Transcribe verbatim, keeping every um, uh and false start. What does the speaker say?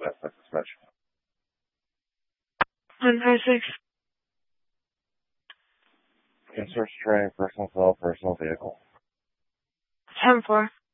That's the suspension. one five six. Can search train, personal cell, personal vehicle. ten four.